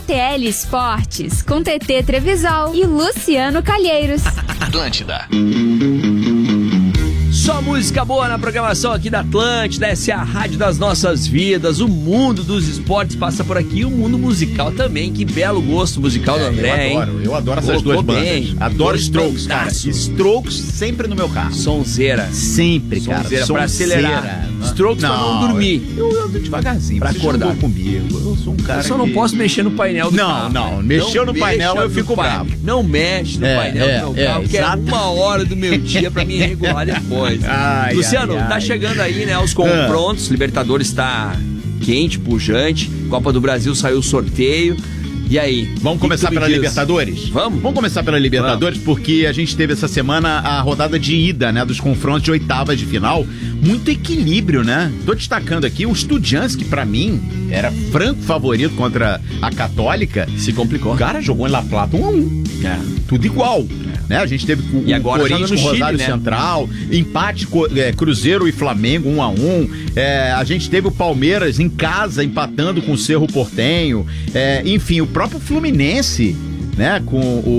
KTL Esportes, com TT Trevisol e Luciano Calheiros. Atlântida. Só música boa na programação aqui da Atlântida. Essa é a rádio das nossas vidas. O mundo dos esportes passa por aqui, o mundo musical também. Que belo gosto musical do André, eu adoro essas duas bandas. Adoro Strokes, cara. Strokes sempre no meu carro. Sonzeira. Sempre, cara. Sonzeira pra acelerar. Strokes pra não dormir. Eu ando devagarzinho. Pra acordar comigo. Eu sou um cara eu só não posso mexer no painel do carro. Não. Mexeu no painel, eu fico bravo. Não mexe no painel do meu carro, que é 1 hora do meu dia pra me regular depois. Luciano, tá chegando aí, né, os confrontos. Libertadores tá quente, pujante. Copa do Brasil saiu o sorteio. E aí? Vamos começar pela Libertadores? Vamos começar pela Libertadores, porque a gente teve essa semana a rodada de ida, né, dos confrontos de oitavas de final. Muito equilíbrio, né? Tô destacando aqui o Estudiantes, que pra mim era franco favorito contra a Católica. Se complicou. O cara jogou em La Plata 1-1. Tudo igual. Né? A gente teve o Corinthians com o Rosário Central, empate Cruzeiro e Flamengo 1-1. A gente teve o Palmeiras em casa empatando com o Cerro Porteño. Enfim, o próprio Fluminense, né? Com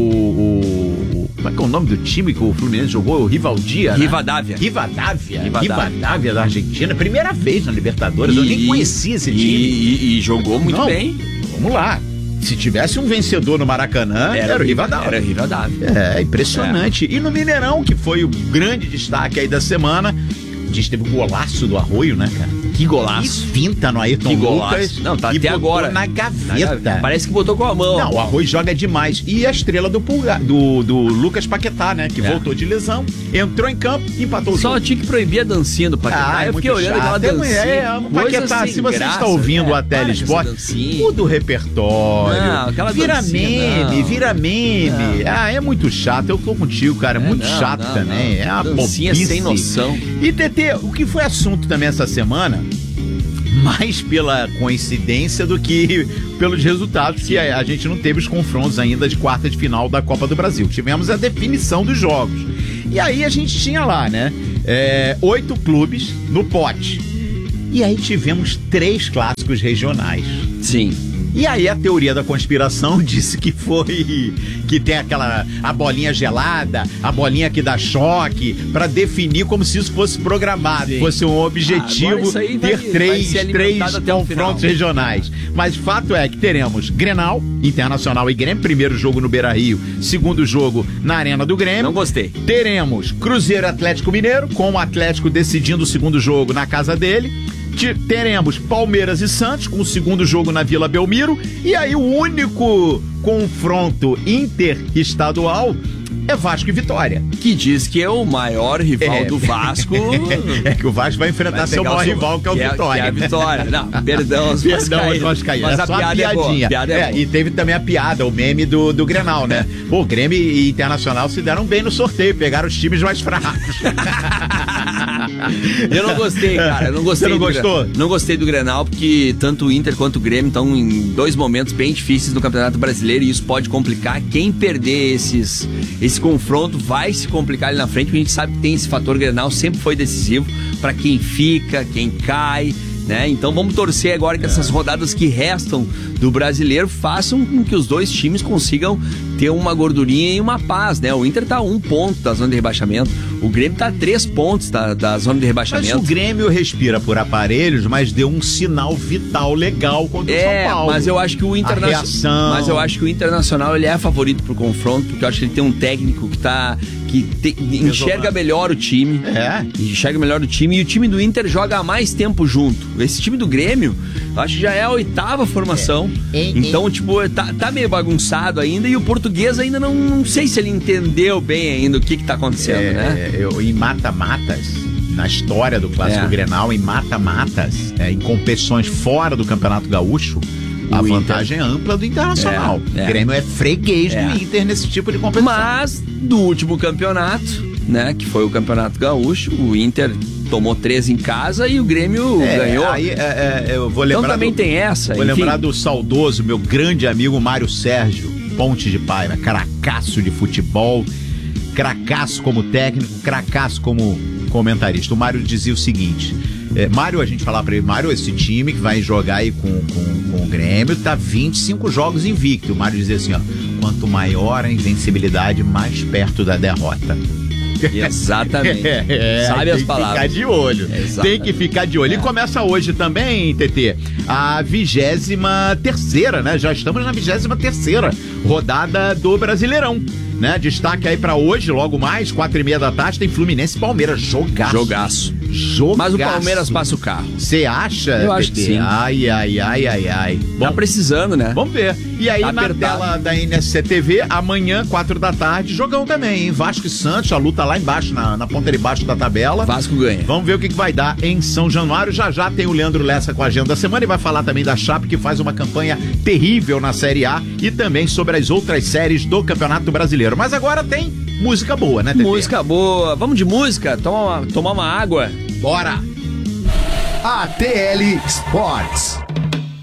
o como é que é o nome do time que o Fluminense jogou? O Rivaldia, né? Rivadavia da Argentina. Primeira vez na Libertadores. Eu nem conhecia esse time. E jogou muito bem. Vamos lá. Se tivesse um vencedor no Maracanã, era o Rivadavia. Era o Rivadavia. Impressionante. E no Mineirão, que foi o grande destaque aí da semana, a gente teve o golaço do Arroio, né, cara? Que golaço. Que finta no Ayrton Lucas. Não, tá até agora. Na gaveta. Parece que botou com a mão. Não, o Arroio joga demais. E a estrela do Lucas Paquetá, né? Que voltou de lesão, entrou em campo e empatou o jogo. Só tinha que proibir a dancinha do Paquetá. Eu fiquei olhando aquela dancinha. Paquetá, se você está ouvindo a Telesport, muda o repertório. Não, aquela vira meme. É muito chato. Eu tô contigo, cara. É muito chato também. É uma dancinha sem noção. E, TT, o que foi assunto também essa semana, mais pela coincidência do que pelos resultados, que a gente não teve os confrontos ainda de quarta de final da Copa do Brasil. Tivemos a definição dos jogos. E aí a gente tinha lá, né, 8 clubes no pote. E aí tivemos 3 clássicos regionais. Sim. E aí a teoria da conspiração disse que tem a bolinha gelada, a bolinha que dá choque, pra definir como se isso fosse programado, fosse um objetivo ter três confrontos regionais. Mas fato é que teremos Grenal, Internacional e Grêmio, primeiro jogo no Beira-Rio, segundo jogo na Arena do Grêmio. Não gostei. Teremos Cruzeiro e Atlético Mineiro, com o Atlético decidindo o segundo jogo na casa dele. Teremos Palmeiras e Santos com o segundo jogo na Vila Belmiro. E aí o único confronto interestadual é Vasco e Vitória. Que diz que é o maior rival do Vasco. Que o Vasco vai enfrentar seu maior rival, que é o Vitória. Que é a Vitória. Não, perdão aos vascaínos. Mas a piadinha. E teve também a piada, o meme do Grenal, né? Pô, o Grêmio e Internacional se deram bem no sorteio, pegaram os times mais fracos. Eu não gostei, cara. Você não gostou? Não gostei do Grenal, porque tanto o Inter quanto o Grêmio estão em 2 momentos bem difíceis no Campeonato Brasileiro e isso pode complicar. Quem perder esse confronto vai se complicar ali na frente, porque a gente sabe que tem esse fator Grenal, sempre foi decisivo para quem fica, quem cai, né? Então vamos torcer agora que essas rodadas que restam do Brasileiro façam com que os dois times consigam ter uma gordurinha e uma paz, né? O Inter tá a 1 ponto da zona de rebaixamento, o Grêmio tá a 3 pontos da zona de rebaixamento. Mas o Grêmio respira por aparelhos, mas deu um sinal vital legal contra o São Paulo. Mas eu acho que o Internacional ele é favorito pro confronto, porque eu acho que ele tem um técnico que enxerga melhor o time. Enxerga melhor o time, e o time do Inter joga há mais tempo junto. Esse time do Grêmio, eu acho que já é a 8ª formação. Então, tipo, tá meio bagunçado ainda, e o português ainda não sei se ele entendeu bem ainda o que tá acontecendo, né? Em mata-matas, na história do Clássico Grenal, em mata-matas, em competições fora do Campeonato Gaúcho, a vantagem é ampla do Internacional. O Grêmio é freguês do Inter nesse tipo de competição. Mas, do último campeonato, né, que foi o Campeonato Gaúcho, o Inter tomou 3 em casa e o Grêmio ganhou. Aí, eu vou lembrar. Então também tem essa. Vou lembrar do saudoso, meu grande amigo Mário Sérgio Ponte de Paiva, cracaço de futebol, cracaço como técnico, cracaço como comentarista. O Mário dizia o seguinte: Mário, a gente falar pra ele, Mário, esse time que vai jogar aí com o Grêmio tá 25 jogos invicto. O Mário dizia assim, ó, quanto maior a invencibilidade, mais perto da derrota. Exatamente. Sabe as palavras. Tem que ficar de olho. Tem que ficar de olho. E começa hoje também, TT, a 23ª, né? Já estamos na 23ª rodada do Brasileirão, né? Destaque aí pra hoje, logo mais, 4h30 da tarde, tem Fluminense e Palmeiras. Jogaço. Mas o Palmeiras passa o carro. Você acha? Eu acho que sim. Ai. Bom, tá precisando, né? Vamos ver. E aí, tá na tela da NSC-TV, amanhã, 4 da tarde, jogão também, hein? Vasco e Santos, a luta lá embaixo, na ponta de baixo da tabela. Vasco ganha. Vamos ver o que vai dar em São Januário. Já tem o Leandro Lessa com a agenda da semana e vai falar também da Chape, que faz uma campanha terrível na Série A e também sobre as outras séries do Campeonato Brasileiro. Mas agora tem música boa, né, TT? Música boa. Vamos de música? Tomar uma água. Bora! ATL Sports.